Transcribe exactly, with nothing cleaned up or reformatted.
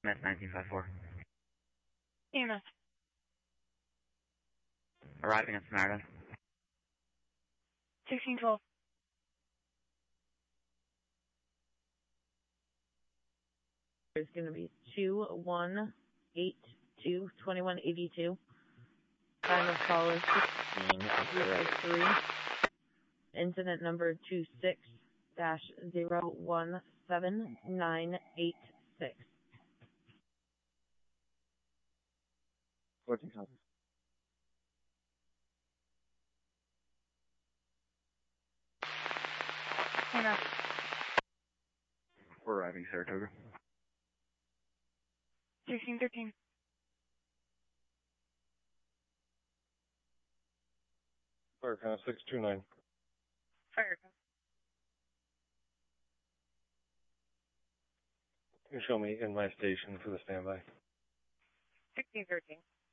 That's nineteen fifty-four. E M S. Arriving at Samaritan. sixteen twelve. There's going to be two one eight two twenty-one eighty-two. Time of call is sixteen oh three. Incident number two six dash zero one seven nine eight six. fourteen copies. E M S. We're arriving Saratoga. sixteen thirteen. Fire count six two nine. Fire. You can show me in my station for the standby. sixteen thirteen.